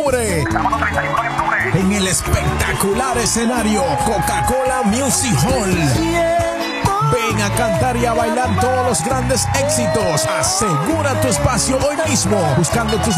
octubre. En el espectacular escenario Coca-Cola Music Hall. Ven a cantar y a bailar todos los grandes éxitos. Asegura tu espacio hoy mismo buscando tus